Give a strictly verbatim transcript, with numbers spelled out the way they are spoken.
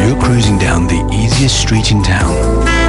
You're cruising down the easiest street in town.